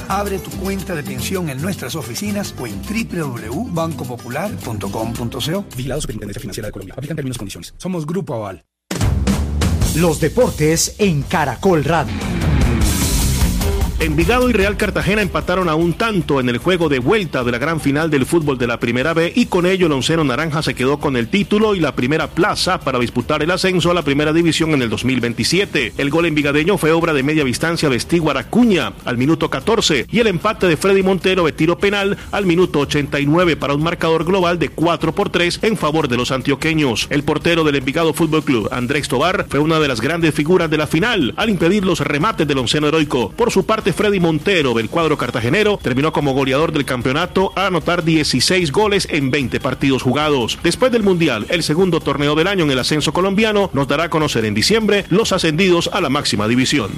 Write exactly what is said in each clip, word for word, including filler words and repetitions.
Abre tu cuenta de pensión en nuestras oficinas o en doble u doble u doble u punto banco popular punto com punto co. Vigilado Superintendencia Financiera de Colombia. Aplican términos y condiciones. Somos Grupo Aval. Los deportes en Caracol Radio. Envigado y Real Cartagena empataron a un tanto en el juego de vuelta de la gran final del fútbol de la Primera B y con ello el onceno naranja se quedó con el título y la primera plaza para disputar el ascenso a la Primera División en el dos mil veintisiete. El gol envigadeño fue obra de media distancia de Stigwar Acuña al minuto catorce y el empate de Freddy Montero de tiro penal al minuto ochenta y nueve para un marcador global de cuatro por tres en favor de los antioqueños. El portero del Envigado Fútbol Club, Andrés Tobar, fue una de las grandes figuras de la final al impedir los remates del onceno heroico. Por su parte, Freddy Montero del cuadro cartagenero terminó como goleador del campeonato al anotar dieciséis goles en veinte partidos jugados. Después del Mundial, el segundo torneo del año en el ascenso colombiano nos dará a conocer en diciembre los ascendidos a la máxima división.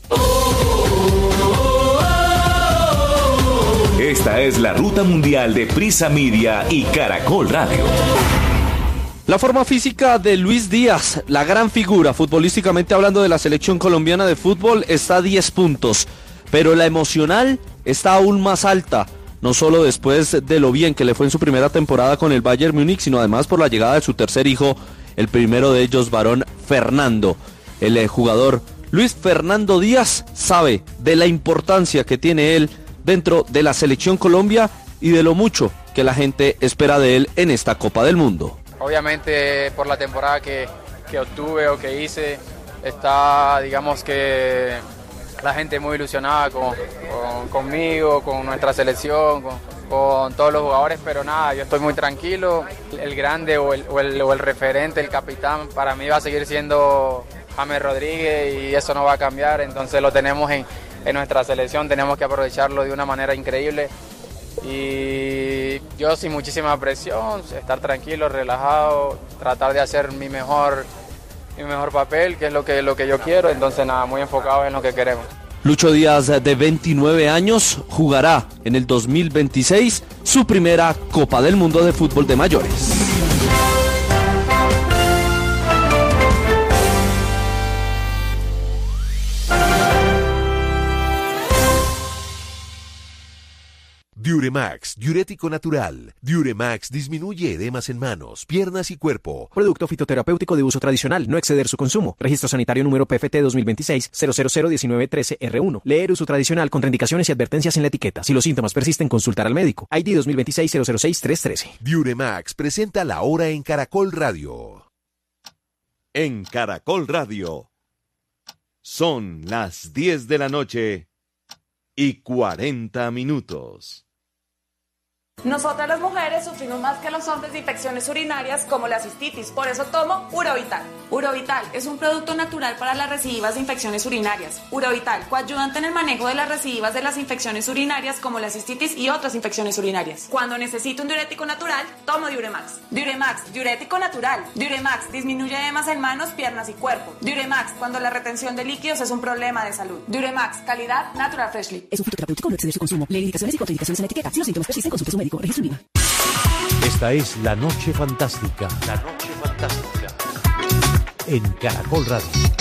Esta es la ruta mundial de Prisa Media y Caracol Radio. La forma física de Luis Díaz, la gran figura futbolísticamente hablando de la selección colombiana de fútbol, está a diez puntos. Pero la emocional está aún más alta, no solo después de lo bien que le fue en su primera temporada con el Bayern Múnich, sino además por la llegada de su tercer hijo, el primero de ellos, varón Fernando. El eh, jugador Luis Fernando Díaz sabe de la importancia que tiene él dentro de la selección Colombia y de lo mucho que la gente espera de él en esta Copa del Mundo. Obviamente por la temporada que, que obtuve o que hice, está, digamos que... la gente muy ilusionada con, con, conmigo, con nuestra selección, con, con todos los jugadores, pero nada, yo estoy muy tranquilo. El grande o el, o, el, o el referente, el capitán, para mí va a seguir siendo James Rodríguez y eso no va a cambiar, entonces lo tenemos en, en nuestra selección, tenemos que aprovecharlo de una manera increíble y yo sin muchísima presión, estar tranquilo, relajado, tratar de hacer mi mejor... mi mejor papel, que es lo que, lo que yo quiero, entonces nada, muy enfocado en lo que queremos. Lucho Díaz, de veintinueve años, jugará en el dos mil veintiséis su primera Copa del Mundo de Fútbol de Mayores. Diuremax, diurético natural. Diuremax disminuye edemas en manos, piernas y cuerpo. Producto fitoterapéutico de uso tradicional, no exceder su consumo. Registro sanitario número P F T dos mil veintiséis cero cero cero diecinueve trece R uno. Leer uso tradicional, contraindicaciones y advertencias en la etiqueta. Si los síntomas persisten, consultar al médico. I D dos mil veintiséis cero cero seis tres trece. Diuremax presenta la hora en Caracol Radio. En Caracol Radio. Son las diez de la noche y cuarenta minutos. Nosotras las mujeres sufrimos más que los hombres de infecciones urinarias como la cistitis, por eso tomo Urovital. Urovital es un producto natural para las recidivas de infecciones urinarias. Urovital, coadyuvante en el manejo de las recidivas de las infecciones urinarias como la cistitis y otras infecciones urinarias. Cuando necesito un diurético natural, tomo Diuremax. Diuremax, diurético natural. Diuremax disminuye edemas en manos, piernas y cuerpo. Diuremax, cuando la retención de líquidos es un problema de salud. Diuremax, calidad Natural Freshly. Es un fitoterapéutico, no exceder su consumo. Lee indicaciones y contraindicaciones en la etiqueta. Si los síntomas persisten, consulte a su médico. Registro INVIMA. Esta es La Noche Fantástica. La Noche Fantástica. En Caracol Radio.